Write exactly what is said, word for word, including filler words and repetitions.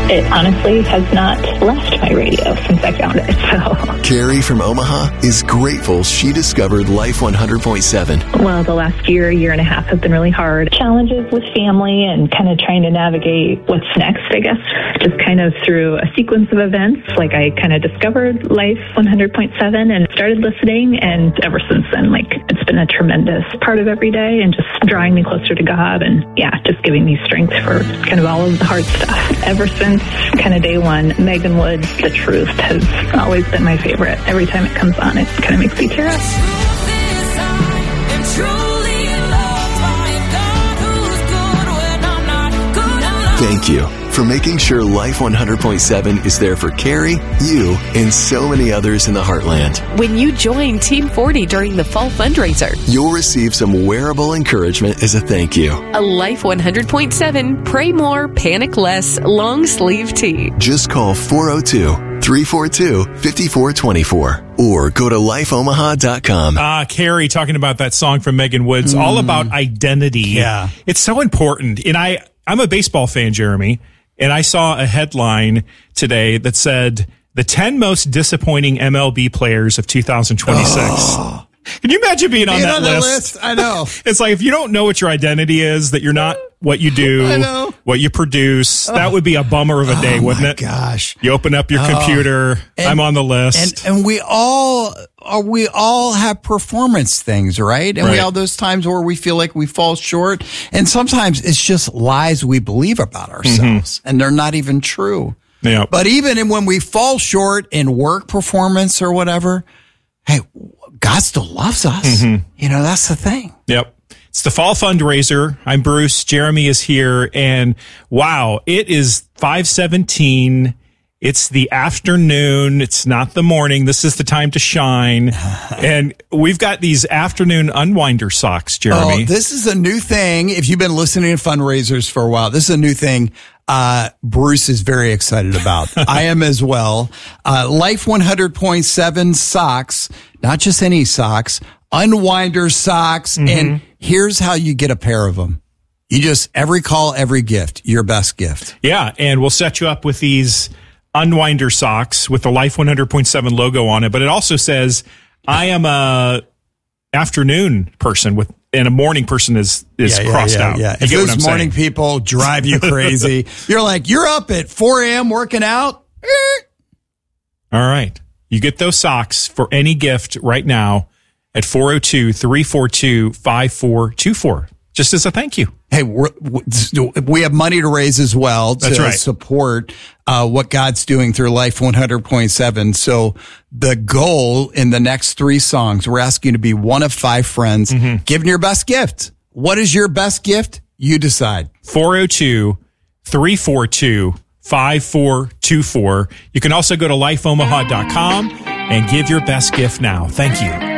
it honestly has not left my radio since I found it. So, Carrie from Omaha is grateful she discovered Life one hundred point seven. Well, the last year, year and a half have been really hard. Challenges with family and kind of trying to navigate what's next, I guess. Just kind of through a sequence of events, like I kind of discovered Life one hundred point seven and started listening, and ever since then, like, it's been a tremendous part of every day and just drawing me closer to God and, yeah, just giving me strength for kind of all of the hard stuff. Ever since kind of day one, Megan Wood's The Truth has always been my favorite. Every time it comes on, it kind of makes me tear up. Thank you for making sure Life one hundred point seven is there for Carrie, you, and so many others in the Heartland. When you join Team forty during the fall fundraiser, you'll receive some wearable encouragement as a thank you. A Life one hundred point seven Pray More, Panic Less long sleeve tee. Just call four oh two, three four two, five four two four or go to life omaha dot com. Ah, uh, Carrie talking about that song from Megan Woods, mm. all about identity. Yeah. It's so important. And I, I'm a baseball fan, Jeremy, and I saw a headline today that said the ten most disappointing M L B players of two thousand twenty-six. Oh. Can you imagine being, being on that on list? list? I know. It's like if you don't know what your identity is, that you're not what you do, I know. what you produce, oh. that would be a bummer of a day, oh wouldn't my it? Gosh. You open up your oh. computer, and, I'm on the list. And, and we all are, we all have performance things, right? And right. we have those times where we feel like we fall short. And sometimes it's just lies we believe about ourselves, mm-hmm. and they're not even true. Yeah. But even when we fall short in work performance or whatever, hey, God still loves us. Mm-hmm. You know, that's the thing. Yep. It's the fall fundraiser. I'm Bruce. Jeremy is here. And wow, it is five seventeen. It's the afternoon. It's not the morning. This is the time to shine. And we've got these afternoon unwinder socks, Jeremy. Oh, this is a new thing. If you've been listening to fundraisers for a while, this is a new thing. Uh, Bruce is very excited about. I am as well. Uh, Life one hundred point seven socks, not just any socks, unwinder socks. Mm-hmm. And here's how you get a pair of them. You just, every call, every gift, your best gift. Yeah. And we'll set you up with these unwinder socks with the Life one hundred point seven logo on it. But it also says, I am a afternoon person with, and a morning person is, is yeah, yeah, crossed yeah, out. Yeah. If those morning saying. people drive you crazy, you're like, you're up at four a.m. working out. All right. You get those socks for any gift right now at four oh two, three four two, five four two four. Just as a thank you. Hey, we're, we have money to raise as well to That's right. support uh, what God's doing through Life one hundred point seven. So the goal in the next three songs, we're asking you to be one of five friends, mm-hmm. giving your best gift. What is your best gift? You decide. four oh two, three four two, five four two four. You can also go to life omaha dot com and give your best gift now. Thank you.